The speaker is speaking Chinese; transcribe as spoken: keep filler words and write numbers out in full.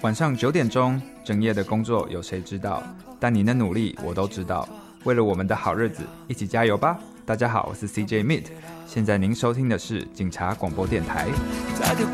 晚上九点钟，整夜的工作有谁知道？但您的努力我都知道。为了我们的好日子，一起加油吧！大家好，我是 C J Meet， 现在您收听的是警察广播电台。